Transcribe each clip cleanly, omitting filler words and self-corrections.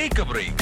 Take A break.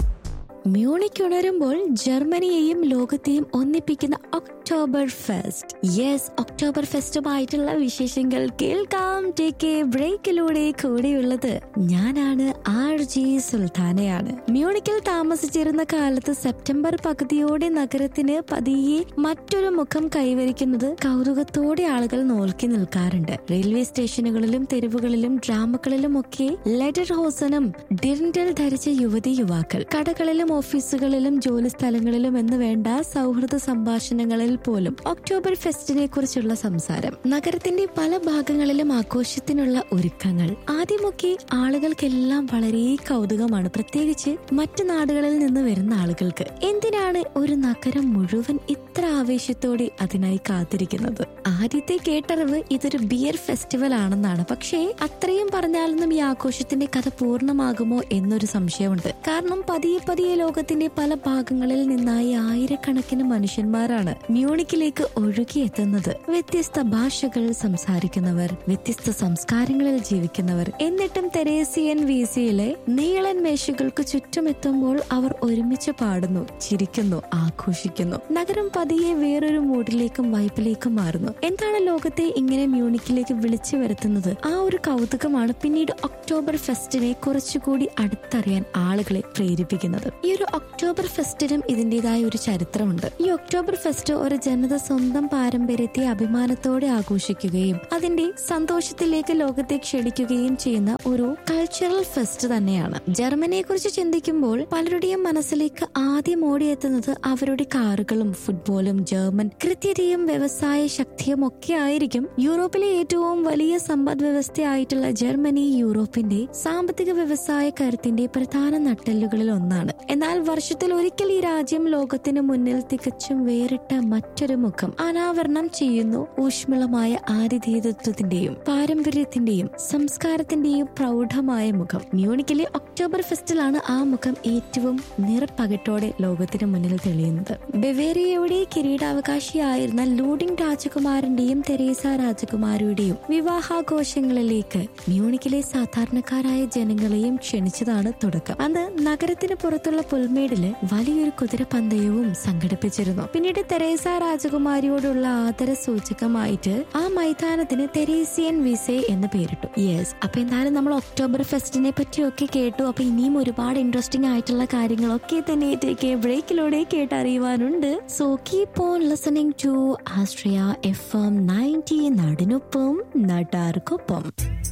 Munich ഉണരുമ്പോൾ ജർമ്മനിയെയും ലോകത്തെയും ഒന്നിപ്പിക്കുന്ന October fest. Yes, October ഫെസ്റ്റുമായിട്ടുള്ള വിശേഷങ്ങൾ കേൾക്കാം. ടേക്ക് എ ബ്രേക്കിലൂടെ കൂടെയുള്ളത് ഞാനാണ്, RJ സുൽത്താനയാണ്. മ്യൂണിക്കിൽ താമസിച്ചിരുന്ന കാലത്ത് സെപ്റ്റംബർ പകുതിയോടെ നഗരത്തിന് പതിയെ മറ്റൊരു മുഖം കൈവരിക്കുന്നത് കൗതുകത്തോടെ ആളുകൾ നോക്കി നിൽക്കാറുണ്ട്. റെയിൽവേ സ്റ്റേഷനുകളിലും തെരുവുകളിലും ഡ്രാമകളിലും ഒക്കെ ലെഡർ ഹോസനും ഡിർണ്ടൽ ധരിച്ച യുവതി യുവാക്കൾ, കടകളിലും ഓഫീസുകളിലും ജോലി സ്ഥലങ്ങളിലും എന്ന് വേണ്ട സൗഹൃദ സംഭാഷണങ്ങളിൽ പോലും ഒക്ടോബർ ഫെസ്റ്റിനെ കുറിച്ചുള്ള സംസാരം. നഗരത്തിന്റെ പല ഭാഗങ്ങളിലും ആഘോഷത്തിനുള്ള ഒരുക്കങ്ങൾ. ആദ്യമൊക്കെ ആളുകൾക്കെല്ലാം വളരെ കൗതുകമാണ്, പ്രത്യേകിച്ച് മറ്റു നാടുകളിൽ നിന്ന് വരുന്ന ആളുകൾക്ക്. എന്തിനാണ് ഒരു നഗരം മുഴുവൻ ഇത്ര ആവേശത്തോടെ അതിനായി കാത്തിരിക്കുന്നത്? ആദ്യത്തെ കേട്ടറിവ് ഇതൊരു ബിയർ ഫെസ്റ്റിവൽ ആണെന്നാണ്. പക്ഷേ അത്രയും പറഞ്ഞാലൊന്നും ഈ ആഘോഷത്തിന്റെ കഥ പൂർണ്ണമാകുമോ എന്നൊരു സംശയമുണ്ട്. കാരണം പതിയെ പതിയെ ലോകത്തിന്റെ പല ഭാഗങ്ങളിൽ നിന്നായി ആയിരക്കണക്കിന് മനുഷ്യന്മാരാണ് മ്യൂണിക്കിലേക്ക് ഒഴുകിയെത്തുന്നത്. വ്യത്യസ്ത ഭാഷകൾ സംസാരിക്കുന്നവർ, വ്യത്യസ്ത സംസ്കാരങ്ങളിൽ ജീവിക്കുന്നവർ. എന്നിട്ടും തെരേസിയൻ വീസിയിലെ നീളൻ മേശകൾക്ക് ചുറ്റുമെത്തുമ്പോൾ അവർ ഒരുമിച്ച് പാടുന്നു, ചിരിക്കുന്നു, ആഘോഷിക്കുന്നു. നഗരം പതിയെ വേറൊരു മൂഡിലേക്കും വൈബിലേക്കും മാറുന്നു. എന്താണ് ലോകത്തെ ഇങ്ങനെ മ്യൂണിക്കിലേക്ക് വിളിച്ചു വരുത്തുന്നത്? ആ ഒരു കൗതുകമാണ് പിന്നീട് ഒക്ടോബർ ഫെസ്റ്റിനെ കുറച്ചുകൂടി അടുത്തറിയാൻ ആളുകളെ പ്രേരിപ്പിക്കുന്നത്. ഈ ഒരു ഒക്ടോബർ ഫെസ്റ്റിനും ഇതിന്റേതായ ഒരു ചരിത്രമുണ്ട്. ഈ ഒക്ടോബർ ഫെസ്റ്റ് ഒരു ജനത സ്വന്തം പാരമ്പര്യത്തെ അഭിമാനത്തോടെ ആഘോഷിക്കുകയും അതിന്റെ സന്തോഷത്തിലേക്ക് ലോകത്തെ ക്ഷണിക്കുകയും ചെയ്യുന്ന ഒരു കൾച്ചറൽ ഫെസ്റ്റ് തന്നെയാണ്. ജർമ്മനിയെ കുറിച്ച് ചിന്തിക്കുമ്പോൾ പലരുടെയും മനസ്സിലേക്ക് ആദ്യം ഓടിയെത്തുന്നത് അവരുടെ കാറുകളും ഫുട്ബോളും ജർമ്മൻ കൃത്യതയും വ്യവസായ ശക്തിയും ഒക്കെ ആയിരിക്കും. യൂറോപ്പിലെ ഏറ്റവും വലിയ സമ്പദ് വ്യവസ്ഥയായിട്ടുള്ള ജർമ്മനി യൂറോപ്പിന്റെ സാമ്പത്തിക വ്യവസായ കരുത്തിന്റെ പ്രധാന നട്ടെല്ലുകളിൽ ഒന്നാണ്. എന്നാൽ വർഷത്തിൽ ഒരിക്കൽ ഈ രാജ്യം ലോകത്തിന് മുന്നിൽ തികച്ചും വേറിട്ട മറ്റൊരു മുഖം അനാവരണം ചെയ്യുന്നു. ഊഷ്മളമായ ആതിഥേയത്വത്തിന്റെയും പാരമ്പര്യത്തിന്റെയും സംസ്കാരത്തിന്റെയും പ്രൗഢമായ മുഖം. മ്യൂണിക്കിലെ ഒക്ടോബർ ഫെസ്റ്റിലാണ് ആ മുഖം ഏറ്റവും നിറപ്പകട്ടോടെ ലോകത്തിന് മുന്നിൽ തെളിയുന്നത്. ബവേറിയയുടെ കിരീടാവകാശിയായിരുന്ന ലൂഡിംഗ് രാജകുമാരന്റെയും തെരേസ രാജകുമാരിയുടെയും വിവാഹാഘോഷങ്ങളിലേക്ക് മ്യൂണിക്കിലെ സാധാരണക്കാരായ ജനങ്ങളെയും ക്ഷണിച്ചതാണ് തുടക്കം. അന്ന് നഗരത്തിന് പുറത്തുള്ള പുൽമേടില് വലിയൊരു കുതിരപ്പന്തയവും സംഘടിപ്പിച്ചിരുന്നു. പിന്നീട് തെരേസ രാജകുമാരിയോടുള്ള ആദര സൂചകമായിട്ട് ആ മൈതാനത്തിന് തെരേസിയൻ വിസെ എന്ന് പേരിട്ടു. യെസ്, അപ്പൊ എന്തായാലും നമ്മൾ ഒക്ടോബർ ഫെസ്റ്റിനെ പറ്റിയൊക്കെ കേട്ടു. അപ്പൊ ഇനിയും ഒരുപാട് ഇൻട്രസ്റ്റിംഗ് ആയിട്ടുള്ള കാര്യങ്ങളൊക്കെ തന്നെ take A ബ്രേക്കിലൂടെ കേട്ടറിയുവാനുണ്ട്. So keep on listening to Austria FM 90, നാടിനൊപ്പം നാട്ടാർക്കൊപ്പം.